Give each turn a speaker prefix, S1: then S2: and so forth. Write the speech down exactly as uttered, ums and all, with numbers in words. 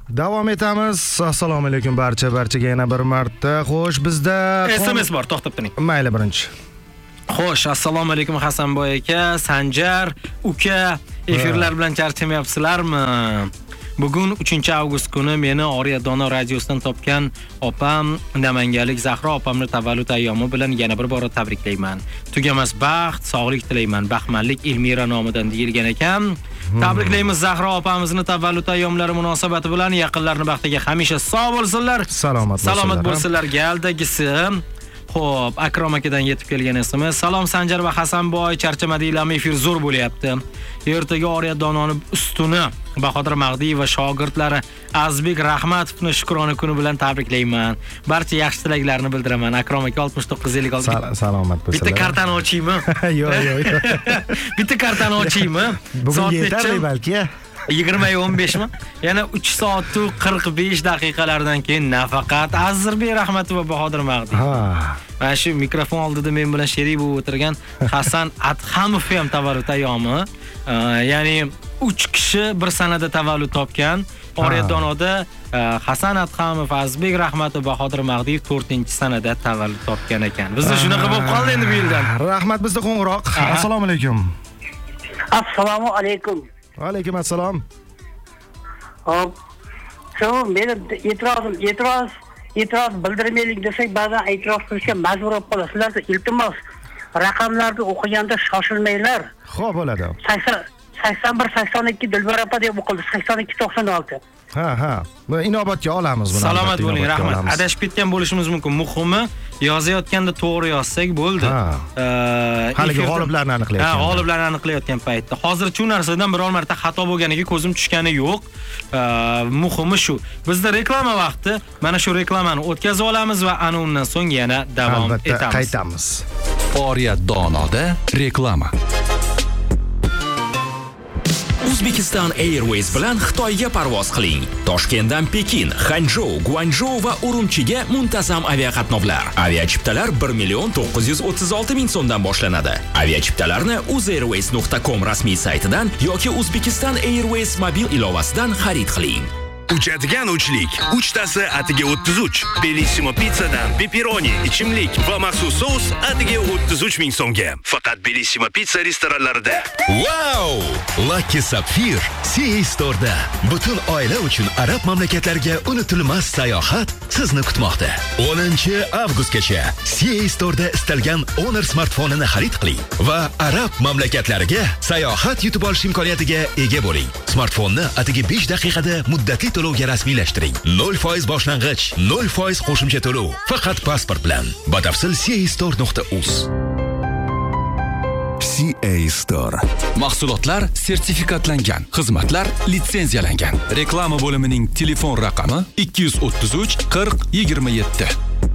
S1: Davom etamiz. Assalomu alaykum barcha barchaga yana bir marta. Xo'sh, bizda
S2: S M S bor, to'xtab turing.
S1: Mayli, birinchi.
S2: Xo'sh, assalomu alaykum Hasanboy aka, Sanjar uka, efirlar bilan charchamayapsizlarmi? Bugun uchinchi avgust kuni meni Oriya Dono radiosidan topgan opam Namangalik Zahro opamni tavallud ayyomi bilan yana bir bora tabriklayman. Tugamas baxt, sog'lik tilayman. Baxtmanlik Elmira nomidan deyilgan ekan. Tabriklaymiz Zahro opamizni tavallud ayyomlari munosabati bilan. Yaqinlarning baxtiga hamisha sog' bo'lsinlar,
S1: salomat bo'lsinlar.
S2: Salomat bo'lsinlar. Galdagisi Xo'p, Akrom akadan yetib kelgan S M S. Salom Sanjar va Hasanboy, charchamadinglarmi? Efir zo'r bo'lyapti. Ertaga Oriya Dononi ustuni Bahodir Mag'diyev va shogirdlari Azbek Rahmatovni shukrona kuni bilan tabriklayman. Barcha yaxshi tilaklarni bildiraman. Akrom aka oltmish to'qqiz ellik olti.
S1: Salomat bo'lsinlar.
S2: Bitta kartani ochaymi?
S1: Yo'q, yo'q.
S2: Bitta kartani ochaymi?
S1: Bugun yetarli balki.
S2: yigirma o'n besh mi? Yana uch soat qirq besh daqiqalardan keyin nafaqat Azbek Rahmatov va Bahodir Mag'diyev.
S1: Ha.
S2: Mana shu mikrofon oldida men bilan sherik bo'lib o'tirgan Hasan Adhamov ham tavallud ayyomi. Ya'ni uch kishi bir sanada tavallud topgan. Oriya Donoda Hasan Adhamov, Azbek Rahmatov, Bahodir Mag'diyev to'rtinchi sanada tavallud topgan ekan. Bizda shunaqa bo'lib qoldi endi bu yildan.
S1: Rahmat, bizda qo'ng'iroq. Assalomu alaykum.
S3: Assalomu alaykum.
S1: Va alaykum assalom.
S3: Hop. Shu meni e'tirozim, e'tiroz, e'tiroz bildirmaylik desak, ba'zan e'tiroz qilishga majbur bo'lib qolasizlar. Iltimos, raqamlarni o'qiganda shoshilmanglar.
S1: Xo'p, bo'ladi.
S3: sakson bir sakson ikki Dilbar opa deb o'qildi. sakson ikki to'qson olti.
S1: Ha, ha. Buni inobatga olamiz buni.
S2: Salomat bo'ling, rahmat. Adashib ketgan bo'lishimiz mumkin. Muhimi, yozayotganda to'g'ri yozsak bo'ldi.
S1: Haligi g'oliblarni aniqlayotgan.
S2: Ha, g'oliblarni aniqlayotgan paytda. Hozircha u narsadan biror marta xato bo'lganiga ko'zim tushgani yo'q. Muhimi shu. Bizda reklama vaqti. Mana shu reklamani o'tkazib olamiz va ana undan so'ng yana davom etamiz.
S1: Qaytamiz.
S4: Oriya Donoda reklama. Uzbekistan Airways bilan Xitoyga parvoz qiling. Toshkentdan Pekin, Xanzhou, Guangzhou va Urumchiga muntazam aviaqatnovlar. Aviachiptalar bir million to'qqiz yuz o'ttiz olti ming so'mdan boshlanadi. Aviachiptalarni uzairways nuqta com rasmiy saytidan yoki Uzbekistan Airways mobil ilovasidan xarid qiling.
S5: Uchadigan uchlik, uchtasi atiga o'ttiz uch. Bellissimo pizzadan pepperoni, ichimlik va maxsus sous atiga o'ttiz uch ming so'mga. Faqat Bellissimo pizza restoranlarida.
S6: Wow! Lucky Sapphire C A Store'da butun oila uchun arab mamlakatlariga unutilmas sayohat sizni kutmoqda. o'ninchi avgustgacha C A Store'da istalgan Honor smartfonini xarid qiling va arab mamlakatlariga sayohat yutib olish imkoniyatiga ega bo'ling. Smartfonni atiga besh daqiqada muddatli to'lovga rasmiylashtiring. nol foiz boshlang'ich, nol foiz qo'shimcha to'lov. Faqat pasport bilan. Batafsil c a store nuqta uz.
S4: C A Store. Mahsulotlar sertifikatlangan, xizmatlar litsenziyalangan. Reklama bo'limining telefon raqami ikki yuz o'ttiz uch qirq yigirma yetti.